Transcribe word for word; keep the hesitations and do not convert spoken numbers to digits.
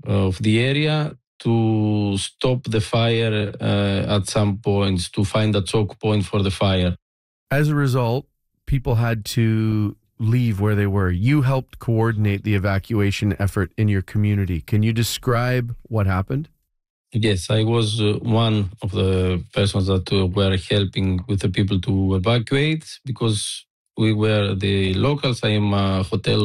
of the area to stop the fire uh, at some points, to find a choke point for the fire. As a result, people had to leave where they were. You helped coordinate the evacuation effort in your community. Can you describe what happened? Yes, I was uh, one of the persons that uh, were helping with the people to evacuate because we were the locals. I am a hotel